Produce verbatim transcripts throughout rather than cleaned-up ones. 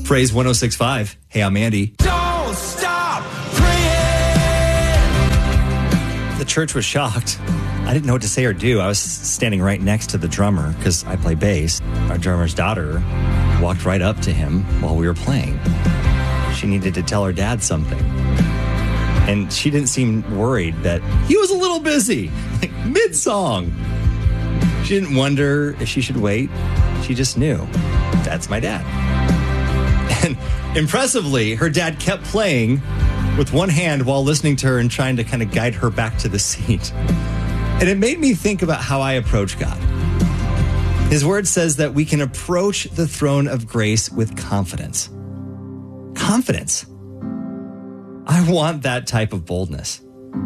Praise one oh six point five. Hey, I'm Andy. Don't stop praying. The church was shocked. I didn't know what to say or do. I was standing right next to the drummer because I play bass. Our drummer's daughter walked right up to him while we were playing. She needed to tell her dad something. And she didn't seem worried that he was a little busy, like mid-song. She didn't wonder if she should wait. She just knew, that's my dad. And impressively, her dad kept playing with one hand while listening to her and trying to kind of guide her back to the seat. And it made me think about how I approach God. His word says that we can approach the throne of grace with confidence. Confidence. I want that type of boldness.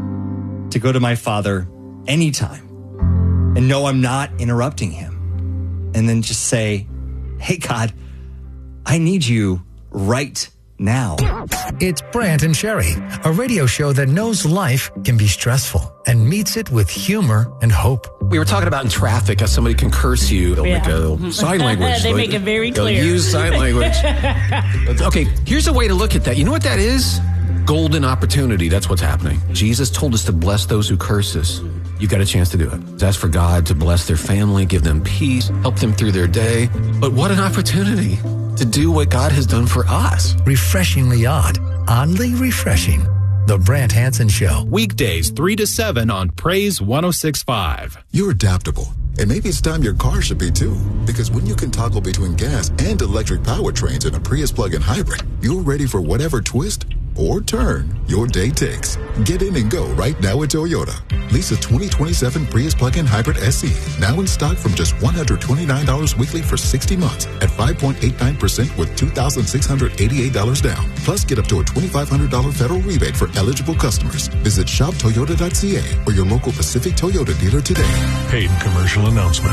To go to my Father anytime and know I'm not interrupting him. And then just say, hey, God, I need you right now. It's Brant and Sherry, a radio show that knows life can be stressful and meets it with humor and hope. We were talking about in traffic how somebody can curse you. They'll Yeah. make a sign language. They make it very They'll clear. use sign language. Okay, here's a way to look at that. You know what that is? Golden opportunity. That's what's happening. Jesus told us to bless those who curse us. You've got a chance to do it. Ask for God to bless their family, give them peace, help them through their day. But what an opportunity to do what God has done for us. Refreshingly odd, oddly refreshing. The Brant Hansen Show. Weekdays three to seven on Praise one oh six point five. You're adaptable. And maybe it's time your car should be too. Because when you can toggle between gas and electric powertrains in a Prius plug-in hybrid, you're ready for whatever twist or turn your day takes. Get in and go right now at Toyota. Lease a twenty twenty-seven Prius plug-in hybrid S E, now in stock from just one hundred twenty-nine dollars weekly for sixty months at five point eight nine percent with two thousand six hundred eighty-eight dollars down. Plus, get up to a twenty-five hundred dollars federal rebate for eligible customers. Visit shop toyota dot c a or your local Pacific Toyota dealer today. Paid commercial announcement.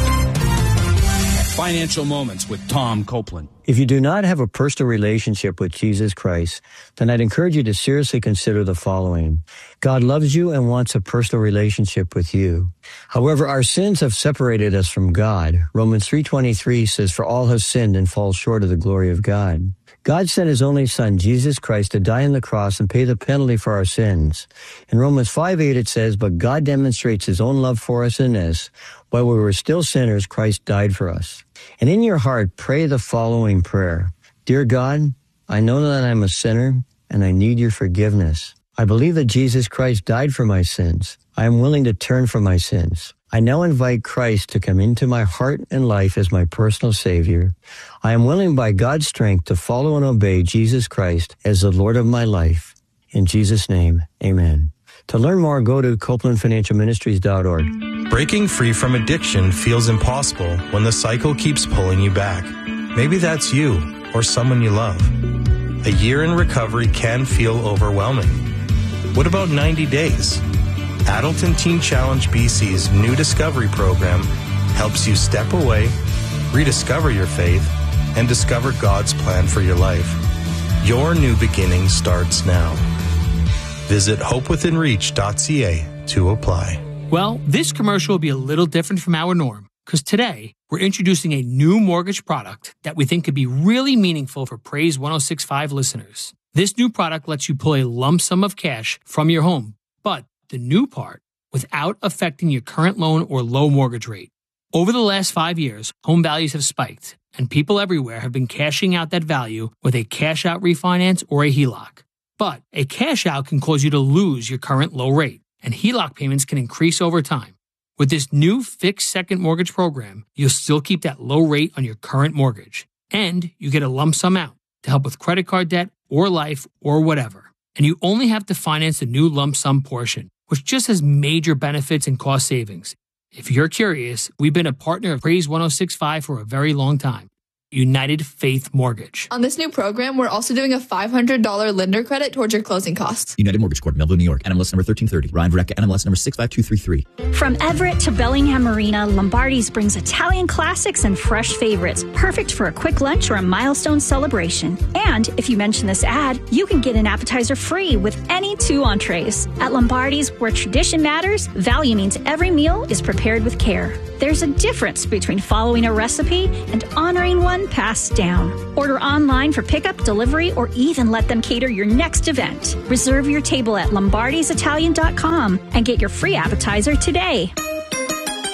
Financial Moments with Tom Copeland. If you do not have a personal relationship with Jesus Christ, then I'd encourage you to seriously consider the following. God loves you and wants a personal relationship with you. However, our sins have separated us from God. Romans three twenty-three says, for all have sinned and fall short of the glory of God. God sent his only son, Jesus Christ, to die on the cross and pay the penalty for our sins. In Romans five eight it says, but God demonstrates his own love for us in this, while we were still sinners, Christ died for us. And in your heart, pray the following prayer. Dear God, I know that I'm a sinner and I need your forgiveness. I believe that Jesus Christ died for my sins. I am willing to turn from my sins. I now invite Christ to come into my heart and life as my personal Savior. I am willing by God's strength to follow and obey Jesus Christ as the Lord of my life. In Jesus' name, amen. To learn more, go to copeland financial ministries dot org. Breaking free from addiction feels impossible when the cycle keeps pulling you back. Maybe that's you or someone you love. A year in recovery can feel overwhelming. What about ninety days? Adult and Teen Challenge B C's new discovery program helps you step away, rediscover your faith, and discover God's plan for your life. Your new beginning starts now. Visit hope within reach dot c a to apply. Well, this commercial will be a little different from our norm, because today we're introducing a new mortgage product that we think could be really meaningful for Praise one oh six point five listeners. This new product lets you pull a lump sum of cash from your home, but the new part, without affecting your current loan or low mortgage rate. Over the last five years, home values have spiked, and people everywhere have been cashing out that value with a cash-out refinance or a H E L O C. But a cash-out can cause you to lose your current low rate, and H E L O C payments can increase over time. With this new fixed second mortgage program, you'll still keep that low rate on your current mortgage, and you get a lump sum out to help with credit card debt or life or whatever. And you only have to finance the new lump sum portion, which just has major benefits and cost savings. If you're curious, we've been a partner of Praise one oh six point five for a very long time. United Faith Mortgage. On this new program, we're also doing a five hundred dollars lender credit towards your closing costs. United Mortgage Corp, Melville, New York. N M L S number thirteen thirty. Ryan Verrecka, N M L S number six five two three three. From Everett to Bellingham Marina, Lombardi's brings Italian classics and fresh favorites, perfect for a quick lunch or a milestone celebration. And if you mention this ad, you can get an appetizer free with any two entrees. At Lombardi's, where tradition matters, value means every meal is prepared with care. There's a difference between following a recipe and honoring one passed down. Order online for pickup, delivery, or even let them cater your next event. Reserve your table at lombardis italian dot com and get your free appetizer today.